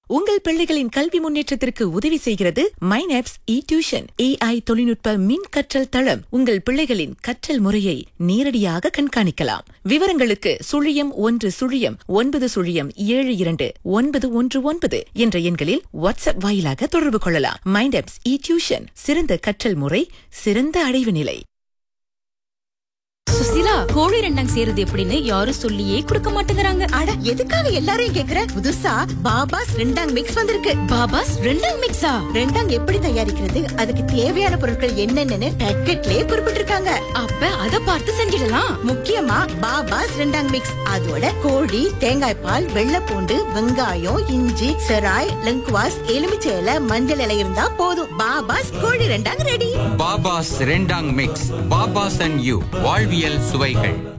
உங்கள் பிள்ளைகளின் கல்வி முன்னேற்றத்திற்கு உதவி செய்கிறது மைனாப்ஸ் டியூஷன். AI தொழில்நுட்ப மின் கற்றல் தளம். உங்கள் பிள்ளைகளின் கற்றல் முறையை நேரடியாக கண்காணிக்கலாம். விவரங்களுக்கு 019090729119 என்ற எண்களில் வாட்ஸ்அப் வாயிலாக தொடர்பு கொள்ளலாம். மைனாப்ஸ் டியூஷன், சிறந்த கற்றல் முறை, சிறந்த அடைவு நிலை. சுசிலா, கோழி ரெண்டாங் சேருது எப்படின்னு யாரும் சொல்லியே கொடுக்க மாட்டேங்கிறாங்க. அட, எதுக்காக எல்லாரையும் கேக்குற? புதுசா பாபாஸ் ரெண்டாங் மிக்ஸ் வந்திருக்கு. பாபாஸ் ரெண்டாங் மிக்ஸா? ரெண்டாங் எப்படி தயாரிக்கிறது, அதுக்கு தேவையான பொருட்கள் என்னென்னு பேக்கெட்லயே குறிப்பிட்டிருக்காங்க. அப்ப அத பார்த்து செஞ்சிடலாம். முக்கியமா பாபாஸ் ரெண்டாங் மிக்ஸ், அதோட கோழி, தேங்காய் பால், வெள்ளைப்பூண்டு, வெங்காயம், இஞ்சி, செராய், லெங்குவாஸ், எலுமிச்சை இலை, மஞ்சள் இலை இருந்தா போதும். பாபாஸ் கோழி ரெண்டாங் ரெடி. பாபாஸ் ரெண்டாங் மிக்ஸ். பாபாஸ் அண்ட் யூ வாழ்வியல் சுவைகள்.